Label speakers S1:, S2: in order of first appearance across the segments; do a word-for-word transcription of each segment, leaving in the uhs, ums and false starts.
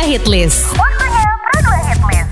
S1: Hitlist.
S2: Waktunya Pro dua Hitlist.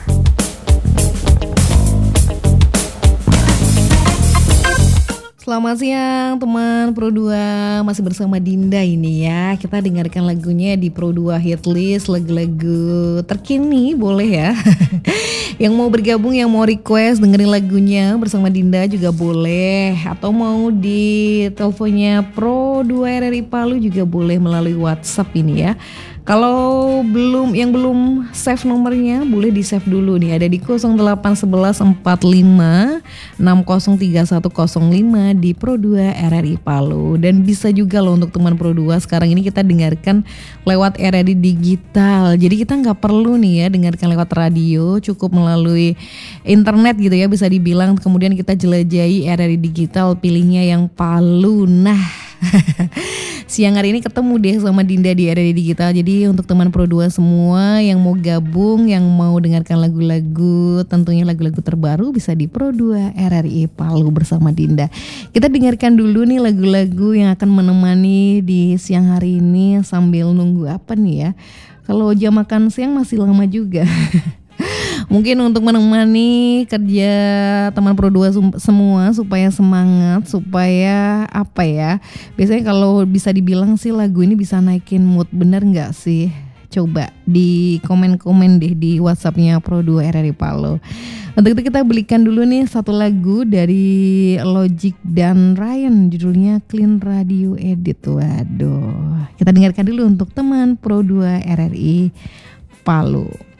S3: Selamat siang teman Pro dua, masih bersama Dinda ini ya. Kita dengarkan lagunya di Pro dua Hitlist, lagu-lagu terkini boleh ya. Yang mau bergabung, yang mau request dengerin lagunya bersama Dinda juga boleh. Atau mau di teleponnya Pro dua R R I Palu juga boleh melalui WhatsApp ini ya. Kalau belum, yang belum save nomornya boleh di save dulu nih, ada di nol delapan satu satu empat lima enam nol tiga satu nol lima di Pro dua R R I Palu. Dan bisa juga loh untuk teman Pro dua, sekarang ini kita dengarkan lewat R R I digital. Jadi kita nggak perlu nih ya dengarkan lewat radio, cukup melalui internet gitu ya bisa dibilang. Kemudian kita jelajahi R R I digital, pilihnya yang Palu. Nah siang hari ini ketemu deh sama Dinda di R R I Digital. Jadi untuk teman Pro dua semua yang mau gabung, yang mau dengarkan lagu-lagu, tentunya lagu-lagu terbaru bisa di Pro dua R R I Palu bersama Dinda. Kita dengarkan dulu nih lagu-lagu yang akan menemani di siang hari ini sambil nunggu apa nih ya. Kalau jam makan siang masih lama juga. Mungkin untuk menemani kerja teman Pro dua semua supaya semangat, supaya apa ya, biasanya kalau bisa dibilang sih lagu ini bisa naikin mood, bener gak sih? Coba di komen-komen deh di WhatsAppnya Pro dua R R I Palu. Untuk itu kita belikan dulu nih satu lagu dari Logic dan Ryan, judulnya Clean Radio Edit. Waduh, kita dengarkan dulu untuk teman Pro dua R R I Palu.